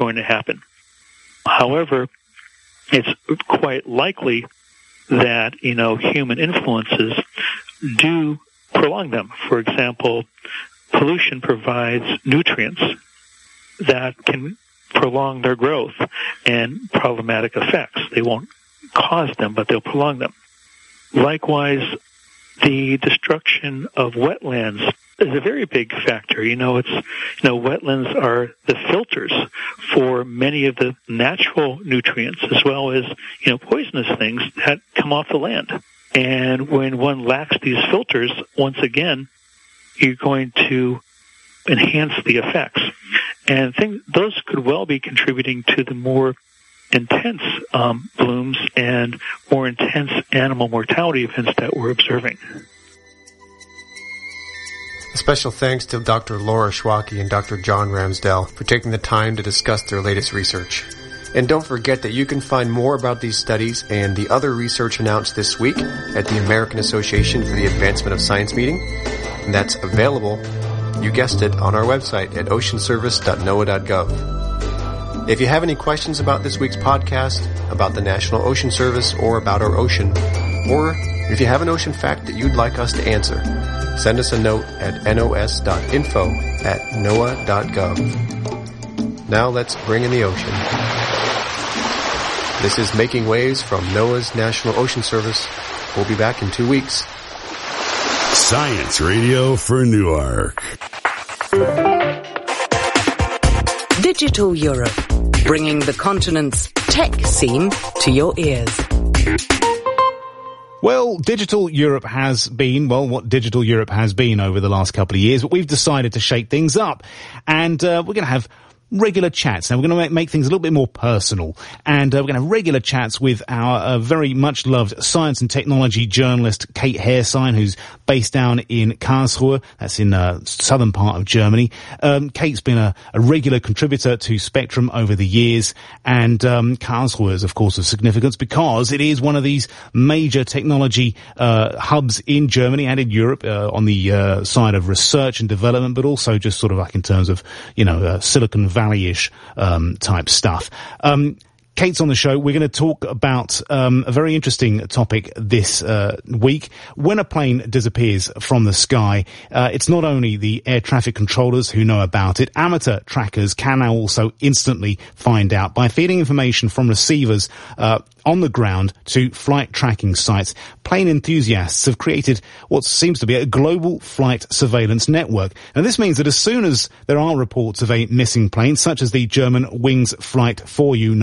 going to happen. However, it's quite likely that, human influences do prolong them. For example, pollution provides nutrients that can prolong their growth and problematic effects. They won't cause them, but they'll prolong them. Likewise, the destruction of wetlands is a very big factor. Wetlands are the filters for many of the natural nutrients as well as, poisonous things that come off the land. And when one lacks these filters, once again, you're going to enhance the effects. And those could well be contributing to the more intense blooms and more intense animal mortality events that we're observing. A special thanks to Dr. Laura Schwacke and Dr. John Ramsdell for taking the time to discuss their latest research. And don't forget that you can find more about these studies and the other research announced this week at the American Association for the Advancement of Science meeting. And that's available, you guessed it, on our website at oceanservice.noaa.gov. If you have any questions about this week's podcast, about the National Ocean Service, or about our ocean, or if you have an ocean fact that you'd like us to answer, send us a note at nos.info@noaa.gov. Now let's bring in the ocean. This is Making Waves from NOAA's National Ocean Service. We'll be back in 2 weeks. Science Radio for Newark. Digital Europe, bringing the continent's tech scene to your ears. Well, Digital Europe has been, what Digital Europe has been over the last couple of years, but we've decided to shake things up. And we're going to have regular chats. Now, we're going to make things a little bit more personal. And we're going to have regular chats with our very much loved science and technology journalist, Kate Hairsign, who's based down in Karlsruhe. That's in the southern part of Germany. Kate's been a regular contributor to Spectrum over the years. And Karlsruhe is, of course, of significance because it is one of these major technology hubs in Germany and in Europe on the side of research and development, but also just sort of like in terms of, Silicon Valley-ish type stuff. Kate's on the show. We're going to talk about a very interesting topic this week. When a plane disappears from the sky, it's not only the air traffic controllers who know about it. Amateur trackers can now also instantly find out by feeding information from receivers on the ground to flight tracking sites. Plane enthusiasts have created what seems to be a global flight surveillance network. And this means that as soon as there are reports of a missing plane, such as the German Wings Flight 4U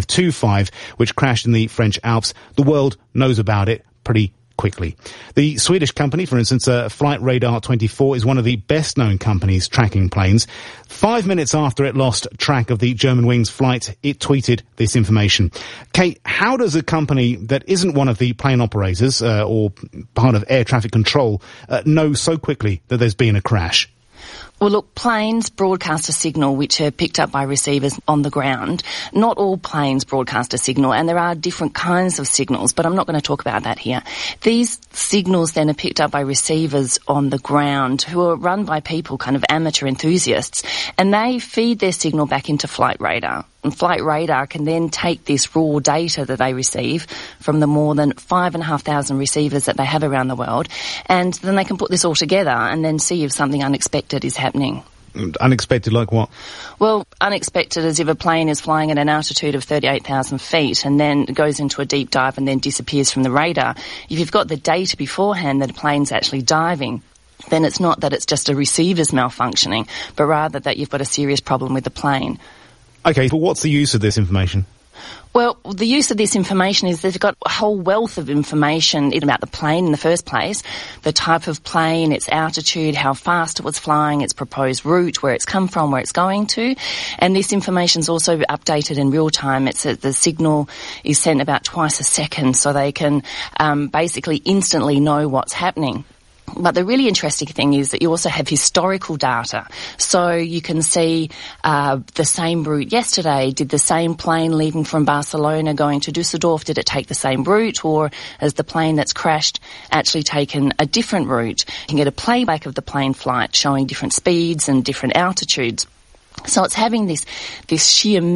9525, which crashed in the French Alps, the world knows about it pretty quickly. The Swedish company, for instance, Flight Radar 24, is one of the best-known companies tracking planes. 5 minutes after it lost track of the German Wings flight, it tweeted this information. Kate, how does a company that isn't one of the plane operators or part of air traffic control know so quickly that there's been a crash? Well, look, planes broadcast a signal which are picked up by receivers on the ground. Not all planes broadcast a signal, and there are different kinds of signals, but I'm not going to talk about that here. These signals then are picked up by receivers on the ground who are run by people, kind of amateur enthusiasts, and they feed their signal back into Flight Radar. And Flight Radar can then take this raw data that they receive from the more than 5,500 receivers that they have around the world, and then they can put this all together and then see if something unexpected is happening. Unexpected like what? Well, unexpected as if a plane is flying at an altitude of 38,000 feet and then goes into a deep dive and then disappears from the radar. If you've got the data beforehand that a plane's actually diving, then it's not that it's just a receiver's malfunctioning, but rather that you've got a serious problem with the plane. Okay, but what's the use of this information? Well, the use of this information is they've got a whole wealth of information about the plane in the first place, the type of plane, its altitude, how fast it was flying, its proposed route, where it's come from, where it's going to. And this information is also updated in real time. The signal is sent about twice a second, so they can basically instantly know what's happening. But the really interesting thing is that you also have historical data. So you can see the same route yesterday. Did the same plane leaving from Barcelona going to Dusseldorf, did it take the same route? Or has the plane that's crashed actually taken a different route? You can get a playback of the plane flight showing different speeds and different altitudes. So it's having this sheer